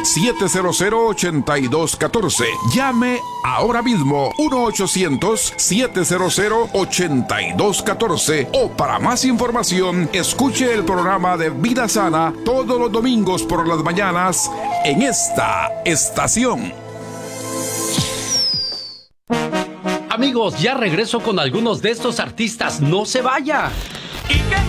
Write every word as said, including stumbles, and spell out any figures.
siete cero cero, ocho dos uno cuatro. Llame ahora mismo uno ochocientos, siete cero cero, ocho dos uno cuatro o para más información escuche el programa de Vida Sana todos los domingos por las mañanas en esta estación. Amigos, ya regreso con algunos de estos artistas. No se vaya. ¿Y qué